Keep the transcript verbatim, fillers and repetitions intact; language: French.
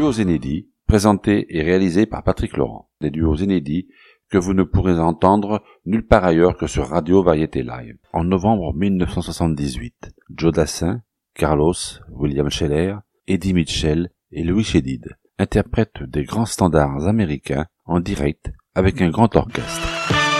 duos inédits, présentés et réalisés par Patrick Laurent. Des duos inédits que vous ne pourrez entendre nulle part ailleurs que sur Radio Variété Live. En novembre mille neuf cent soixante-dix-huit, Joe Dassin, Carlos, William Scheller, Eddie Mitchell et Louis Chédid interprètent des grands standards américains en direct avec un grand orchestre.